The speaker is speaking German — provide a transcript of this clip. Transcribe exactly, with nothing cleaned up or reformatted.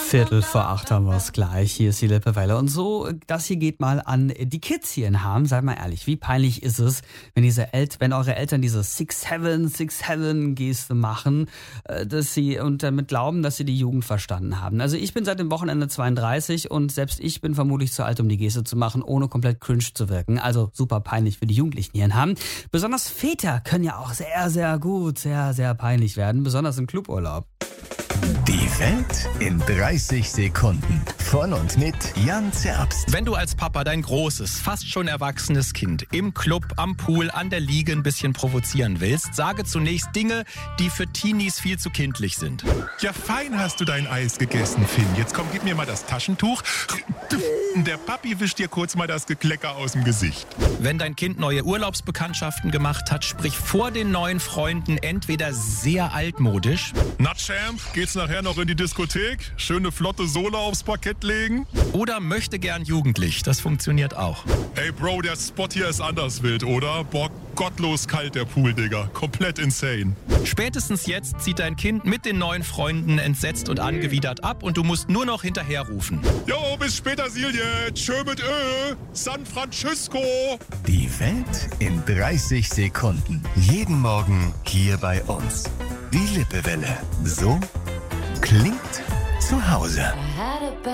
Viertel vor acht haben wir es gleich. Hier ist die Lippewelle. Und so, das hier geht mal an die Kids hier in Hamm. Seid mal ehrlich, wie peinlich ist es, wenn diese El- wenn eure Eltern diese Six Seven, Six Seven Geste machen, äh, dass sie und damit glauben, dass sie die Jugend verstanden haben. Also ich bin seit dem Wochenende zweiunddreißig und selbst ich bin vermutlich zu alt, um die Geste zu machen, ohne komplett cringe zu wirken. Also super peinlich für die Jugendlichen hier in Hamm. Besonders Väter können ja auch sehr, sehr gut, sehr, sehr peinlich werden, besonders im Cluburlaub. Die Welt in dreißig Sekunden. Von und mit Jan Zerbst. Wenn du als Papa dein großes, fast schon erwachsenes Kind im Club, am Pool, an der Liege ein bisschen provozieren willst, sage zunächst Dinge, die für Teenies viel zu kindlich sind. Ja, fein hast du dein Eis gegessen, Finn. Jetzt komm, gib mir mal das Taschentuch. Der Papi wischt dir kurz mal das Geklecker aus dem Gesicht. Wenn dein Kind neue Urlaubsbekanntschaften gemacht hat, sprich vor den neuen Freunden entweder sehr altmodisch. Na, Champ, geht's nachher noch in die Diskothek? Schöne flotte Sohle aufs Parkett legen? Oder möchte gern jugendlich. Das funktioniert auch. Ey, Bro, der Spot hier ist anders wild, oder? Boah, gottlos kalt der Pool, Digga. Komplett insane. Spätestens jetzt zieht dein Kind mit den neuen Freunden entsetzt und angewidert ab und du musst nur noch hinterherrufen. Jo, bis später, Silje. Tschö mit Ö. San Francisco. Die Welt in dreißig Sekunden. Jeden Morgen hier bei uns. Die Lippewelle. So klingt zu Hause.